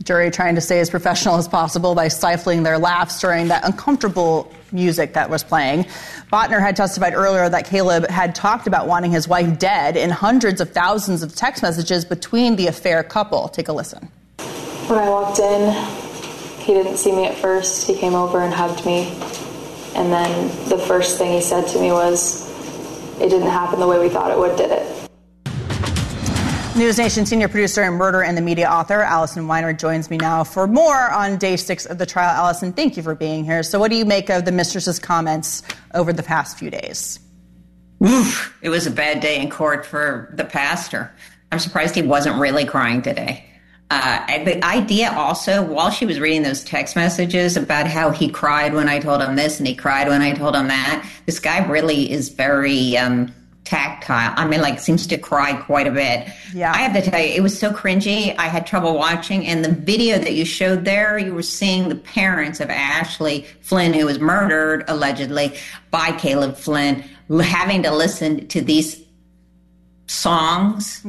Jury trying to stay as professional as possible by stifling their laughs during that uncomfortable music that was playing. Botner had testified earlier that Caleb had talked about wanting his wife dead in hundreds of thousands of text messages between the affair couple. Take a listen. When I walked in, he didn't see me at first. He came over and hugged me. And then the first thing he said to me was, "It didn't happen the way we thought it would, did it?" News Nation senior producer and Murder and the Media author Allison Weiner joins me now for more on day 6 of the trial. Allison, thank you for being here. So what do you make of the mistress's comments over the past few days? Oof, it was a bad day in court for the pastor. I'm surprised he wasn't really crying today. The idea also, while she was reading those text messages about how he cried when I told him this and he cried when I told him that, this guy really is very tactile. I mean, seems to cry quite a bit. Yeah. I have to tell you, it was so cringy. I had trouble watching. And the video that you showed there, you were seeing the parents of Ashley Flynn, who was murdered, allegedly, by Caleb Flynn, having to listen to these songs.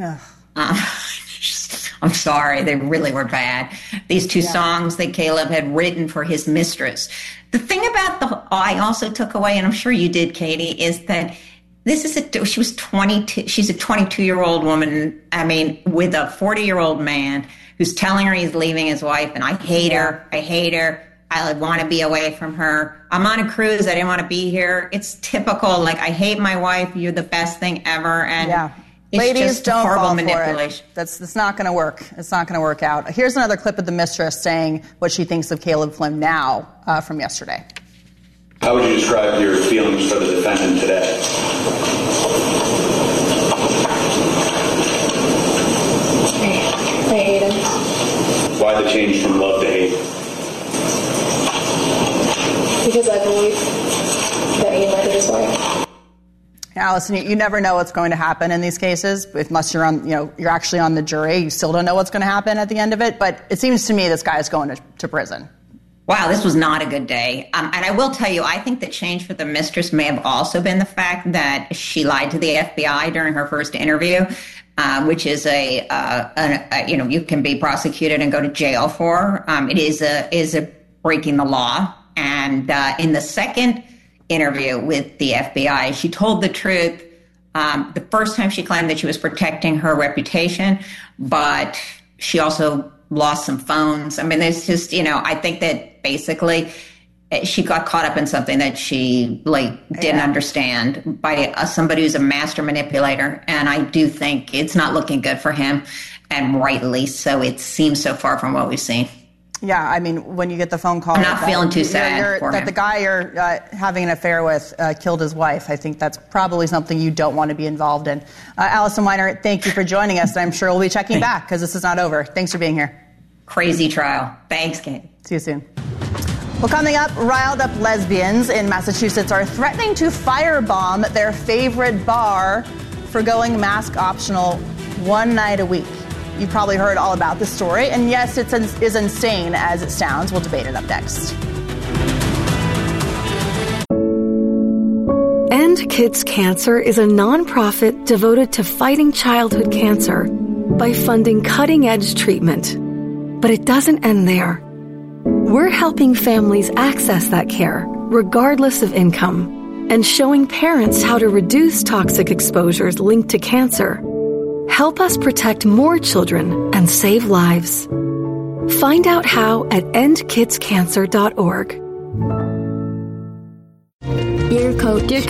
I'm sorry, they really were bad. These two songs that Caleb had written for his mistress. The thing about I also took away, and I'm sure you did, Katie, is that she was 22. She's a 22-year-old woman, I mean, with a 40-year-old man who's telling her he's leaving his wife, and I hate her. I want to be away from her. I'm on a cruise. I didn't want to be here. It's typical. I hate my wife. You're the best thing ever. And it's ladies, just don't horrible fall manipulation. For it. That's not going to work. It's not going to work out. Here's another clip of the mistress saying what she thinks of Caleb Flynn now from yesterday. How would you describe your feelings for the defendant today? I hate him. Why the change from love to hate? Because I believe that he murdered his wife. Allison, you never know what's going to happen in these cases, unless you're actually on the jury. You still don't know what's going to happen at the end of it. But it seems to me this guy is going to prison. Wow, this was not a good day. And I will tell you, I think the change for the mistress may have also been the fact that she lied to the FBI during her first interview, which is you can be prosecuted and go to jail for. It is a breaking the law. And in the second interview with the FBI, she told the truth. The first time she claimed that she was protecting her reputation, but she also lost some phones. I mean, there's just, I think that basically she got caught up in something that she didn't understand by somebody who's a master manipulator. And I do think it's not looking good for him, and rightly so. It seems so far from what we've seen. Yeah, I mean, when you get the phone call... I'm not feeling too sad for him. That the guy you're having an affair with killed his wife, I think that's probably something you don't want to be involved in. Allison Weiner, thank you for joining us. I'm sure we'll be checking back because this is not over. Thanks for being here. Crazy trial. Thanks, Kate. See you soon. Well, coming up, riled up lesbians in Massachusetts are threatening to firebomb their favorite bar for going mask optional one night a week. You've probably heard all about this story, and yes, it's as insane as it sounds. We'll debate it up next. End Kids Cancer is a nonprofit devoted to fighting childhood cancer by funding cutting-edge treatment. But it doesn't end there. We're helping families access that care, regardless of income, and showing parents how to reduce toxic exposures linked to cancer. Help us protect more children and save lives. Find out how at endkidscancer.org. Your